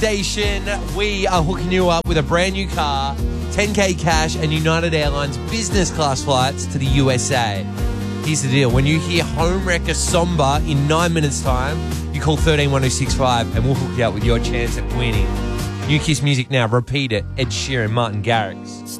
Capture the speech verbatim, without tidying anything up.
Station, we are hooking you up with a brand new car, ten K cash, and United Airlines business class flights to the U S A. Here's the deal. When you hear Home Wrecker Somber in nine minutes' time, you call one three one oh six five and we'll hook you up with your chance at winning. New Kiss music now. Repeat it. Ed Sheeran, Martin Garrix.